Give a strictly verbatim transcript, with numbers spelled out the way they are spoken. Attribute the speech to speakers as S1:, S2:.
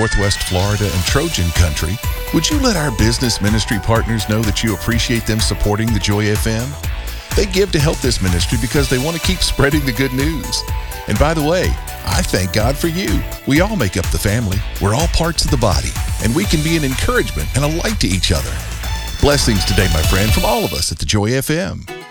S1: Northwest Florida and Trojan Country, would you let our business ministry partners know that you appreciate them supporting the Joy F M? They give to help this ministry because they want to keep spreading the good news. And by the way, I thank God for you. We all make up the family. We're all parts of the body, and we can be an encouragement and a light to each other. Blessings today, my friend, from all of us at the Joy F M.